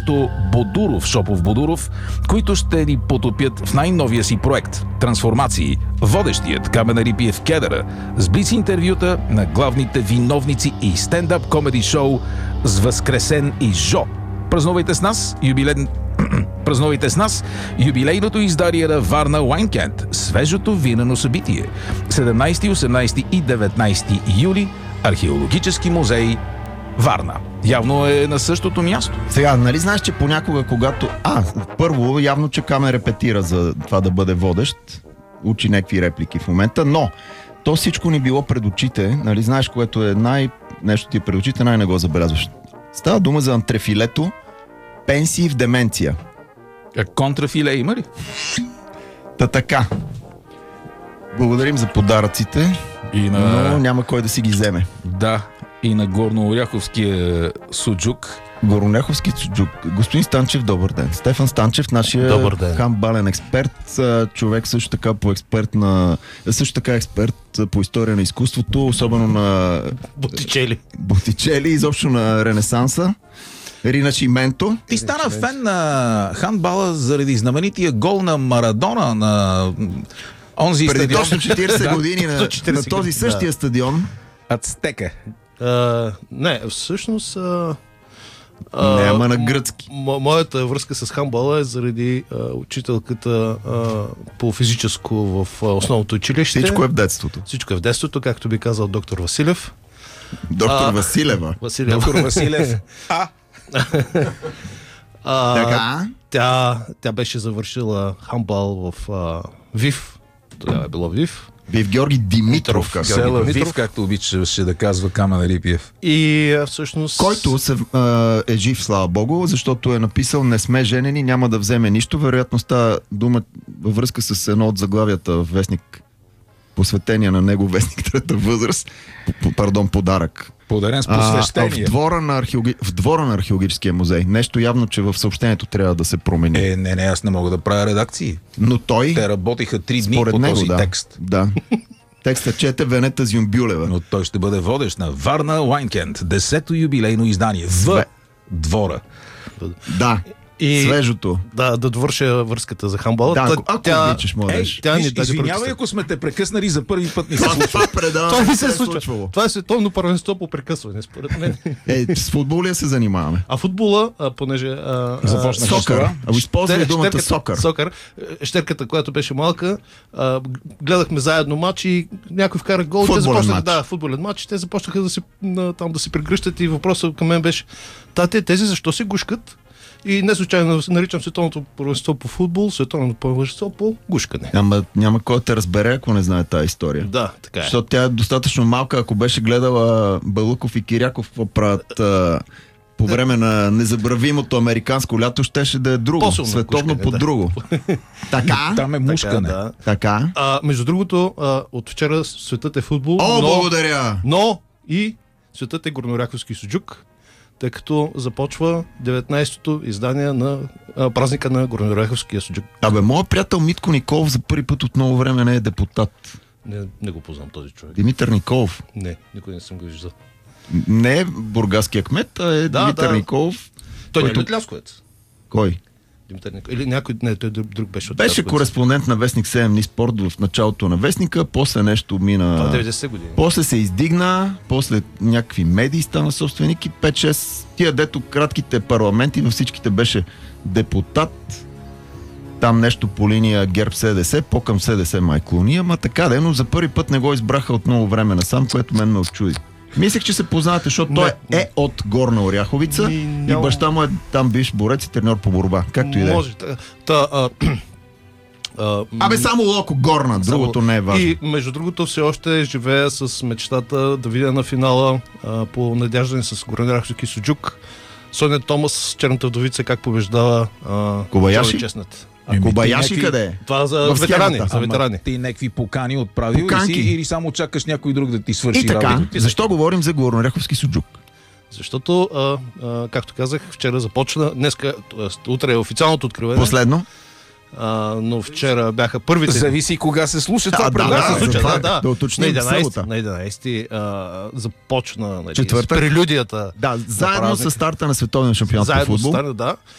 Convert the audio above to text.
Бодуров, Шопов Бодуров, които ще ни потопят в най-новия си проект «Трансформации». Водещият Камен Арипиев Кедъра с блиц интервюта на главните виновници и стендъп комеди шоу с Възкресен и Жо. Празнувайте с нас юбилейното издание на Варна Уайнкенд, свежото винено събитие. 17, 18 и 19 юли, Археологически музей Варна. Явно е на същото място. Сега, нали знаеш, че понякога, когато... първо, явно, че Камен репетира за това да бъде водещ. Учи някакви реплики в момента, но то всичко ни било пред очите. Нали знаеш, което е нещо ти е пред очите, не го забелязваш. Става дума за антрефилето, пенсии в деменция. Контрафиле има ли? Така. Благодарим за подаръците, но няма кой да си ги вземе. Да, и на горнооряховския суджук. Горнооряховски суджук. Господин Станчев, добър ден. Стефан Станчев, нашия хандбален експерт, човек също така експерт по история на изкуството, особено на Боттичели, изобщо на Ренесанса. Ринашименто. Ти стана фен на хандбала заради знаменития гол на Марадона на онзи преди стадион. точно 40 години на този същия стадион. Ацтека. Не, всъщност... Няма на гръцки. Моята връзка с хандбала е заради учителката по физическо в основното училище. Всичко е в детството. Всичко е в детството, както би казал доктор Василев. Доктор Василева. Доктор Василев. Така. Тя беше завършила хандбал в ВИВ. Тогава е било ВИВ. Вив Георги Димитров. Села Вив, както обичаше да казва Камен Арипиев. И всъщност... Който е жив, слава богу, защото е написал: не сме женени, няма да вземе нищо. Вероятно става дума във връзка с едно от заглавията в вестник, посветения на него вестник Трета възраст. Подарък. Подарен с посвещение. В двора на археологическия музей. Нещо явно, че в съобщението трябва да се промени. Не, аз не мога да правя редакции. Но той... Те работиха 3 дни по този текст. Да. Текстът чете Венета Зюмбюлева. Но той ще бъде водещ на Варна Уайнкенд, 10-то юбилейно издание. В двора. Да. И свежото. Да довърша връзката за хандбала. Да, ако обичаш, младеж. Извинявай, ако сме те прекъснали за първи път ни се случва. Това не се случва. Това е световно първенство по прекъсване, според мен. С футбола се занимаваме. А футбола, понеже... Започнах сокър. Използвай думата сокър. Щерката, която беше малка, гледахме заедно матч и някой вкара гол. Футболен матч. Те започнаха да се прегръщат и въпросът към мен беше: тези защо се гушкат? И не случайно наричам световното първенство по футбол, световното първенство по гушкане. Няма кой да те разбере, ако не знае тази история. Да, така е. Защото тя е достатъчно малка, ако беше гледала Балуков и Киряков какво правят по време на незабравимото американско лято, щеше да е друго. Световно по друго. Така? Там е мушкане. Така. Между другото, от вчера светът е футбол. Благодаря! Но и светът е горнооряховски суджук, тъй като започва 19-то издание на празника на горнооряховския суджук. Моят приятел Митко Николов за първи път от много време не е депутат. Не го познам този човек. Димитър Николов. Не, никой не съм го виждал. Не е бургаския кмет, а е Димитър Николов. Той не е от Лясковец. Кой? Или някой, той друг беше от Беше кореспондент на вестник 7 дни спорт в началото на вестника, после нещо мина... Това 90 години. После се издигна, после някакви медии стана собственик и 5-6 тия дето кратките парламенти, във всичките беше депутат, там нещо по линия ГЕРБ СДС, по-към СДС майклони, ама така но за първи път не го избраха от много време насам, което мен ме очуди. Мислех, че се познавате, защото той е от Горна Оряховица и баща му е там бивш борец и треньор по борба. Както и да е. Може. Само Локо Горна, другото не е важно. И между другото все още живея с мечтата да видя на финала по надяждане с горнооряховски суджук Соня Томас, Черната вдовица, как побеждава Кобаяши? Честната. Кобаяши къде е? Това за ветерани. Ти някакви покани отправил или само чакаш някой друг да ти свърши и така, работа? Защо говорим за горнооряховски суджук? Защото, както казах, вчера започна, утре е официалното откриване. Последно? Но вчера бяха първите... Зависи кога се слуша това. Да уточним на 11 започна четвъртък прелюдията. заедно с старта на световния шампионат по футбол.